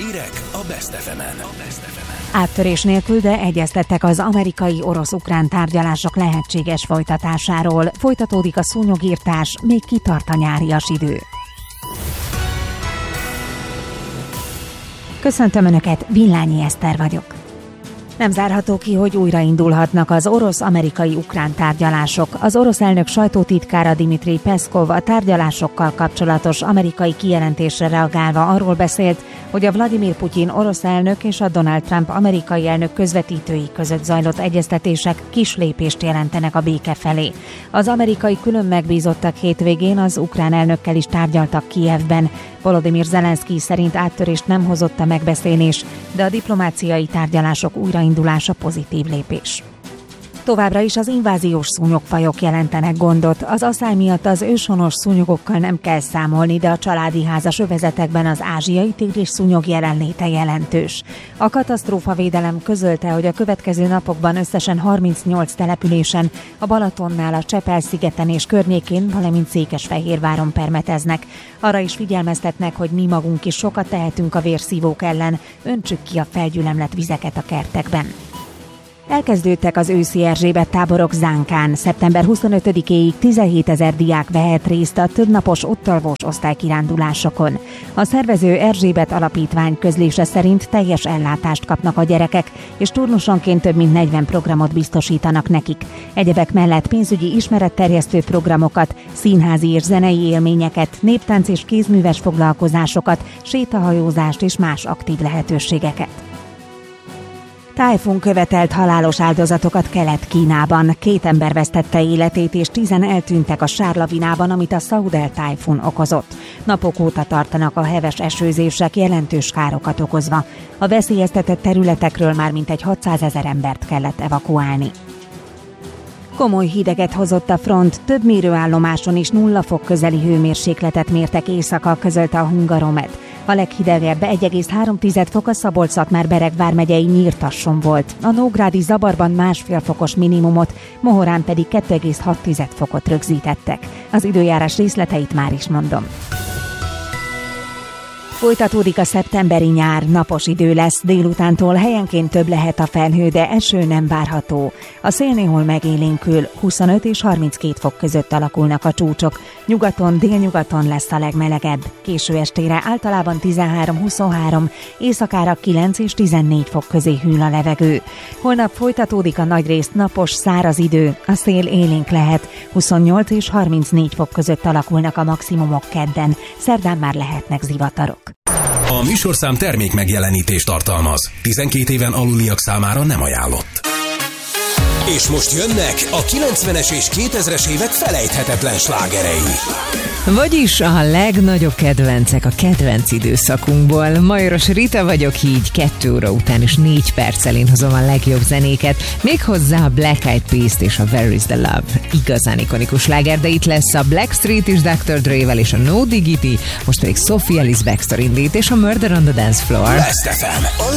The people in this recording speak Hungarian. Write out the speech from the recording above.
Hírek a Best FM-en. Áttörés nélkül, de egyeztettek az amerikai-orosz-ukrán tárgyalások lehetséges folytatásáról. Folytatódik a szúnyogirtás, még kitart a nyárias idő. Köszöntöm Önöket, Villányi Eszter vagyok. Nem zárható ki, hogy újraindulhatnak az orosz-amerikai-ukrán tárgyalások. Az orosz elnök sajtótitkára Dmitrij Peszkov a tárgyalásokkal kapcsolatos amerikai kijelentésre reagálva arról beszélt, hogy a Vladimir Putyin orosz elnök és a Donald Trump amerikai elnök közvetítői között zajlott egyeztetések kis lépést jelentenek a béke felé. Az amerikai külön megbízottak hétvégén az ukrán elnökkel is tárgyaltak Kijevben. Volodymyr Zelenszkij szerint áttörést nem hozott a megbeszélés, de a diplomáciai tárgyalások újraindulása pozitív lépés. Továbbra is az inváziós szúnyogfajok jelentenek gondot. Az asszály miatt az őshonos szúnyogokkal nem kell számolni, de a családi házas övezetekben az ázsiai tigris szúnyog jelenléte jelentős. A katasztrófavédelem közölte, hogy a következő napokban összesen 38 településen, a Balatonnál, a Csepel-szigeten és környékén, valamint Székesfehérváron permeteznek. Arra is figyelmeztetnek, hogy mi magunk is sokat tehetünk a vérszívók ellen, öntsük ki a felgyülemlett vizeket a kertekben. Elkezdődtek az őszi Erzsébet táborok Zánkán. Szeptember 25-éig 17 000 diák vehet részt a többnapos ottalvós osztálykirándulásokon. A szervező Erzsébet Alapítvány közlése szerint teljes ellátást kapnak a gyerekek, és turnusonként több mint 40 programot biztosítanak nekik. Egyebek mellett pénzügyi ismeretterjesztő programokat, színházi és zenei élményeket, néptánc és kézműves foglalkozásokat, sétahajózást és más aktív lehetőségeket. Tájfun követelt halálos áldozatokat Kelet-Kínában. 2 ember vesztette életét és 10 eltűntek a sárlavinában, amit a Saudel tájfun okozott. Napok óta tartanak a heves esőzések, jelentős károkat okozva. A veszélyeztetett területekről már mintegy 600 000 embert kellett evakuálni. Komoly hideget hozott a front, több mérőállomáson is 0 fok közeli hőmérsékletet mértek éjszaka, közölte a Hungaromet. A leghidegebb 1,3 fok a Szabolcs-Szatmár-Bereg vármegyei Nyírtasson volt. A nógrádi Zabarban 1,5 fokos minimumot, Mohorán pedig 2,6 fokot rögzítettek. Az időjárás részleteit már is mondom. Folytatódik a szeptemberi nyár, napos idő lesz, délutántól helyenként több lehet a felhő, de eső nem várható. A szél néhol megélénkül, 25 és 32 fok között alakulnak a csúcsok. Nyugaton, délnyugaton lesz a legmelegebb. Késő estére általában 13-23, éjszakára 9 és 14 fok közé hűl a levegő. Holnap folytatódik a nagyrészt napos, száraz idő, a szél élénk lehet, 28 és 34 fok között alakulnak a maximumok kedden, szerdán már lehetnek zivatarok. A műsorszám termék megjelenítést tartalmaz. 12 éven aluliak számára nem ajánlott. És most jönnek a 90-es és 2000-es évek felejthetetlen slágerei. Vagyis a legnagyobb kedvencek a kedvenc időszakunkból. Majoros Rita vagyok, így 2 óra után és 4 perccel én hozom a legjobb zenéket. Méghozzá a Black Eyed Peas-t és a Where is the Love. Igazán ikonikus sláger, de itt lesz a Blackstreet is Dr. Dre-vel és a No Diggity, most pedig Sophie Ellis Bextor indít és a Murder on the Dance Floor. Best FM.